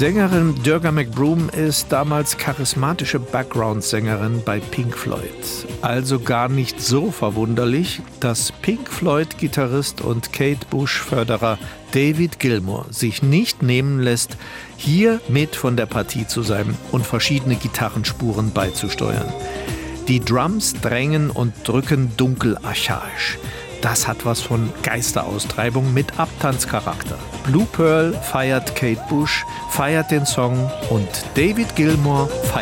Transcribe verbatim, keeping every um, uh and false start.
Sängerin Durga McBroom ist damals charismatische Background-Sängerin bei Pink Floyd. Also gar nicht so verwunderlich, dass Pink Floyd-Gitarrist und Kate Bush-Förderer David Gilmour sich nicht nehmen lässt, hier mit von der Partie zu sein und verschiedene Gitarrenspuren beizusteuern. Die Drums drängen und drücken dunkel archaisch. Das hat was von Geisteraustreibung mit Abtanzcharakter. Blue Pearl feiert Kate Bush, feiert den Song und David Gilmour feiert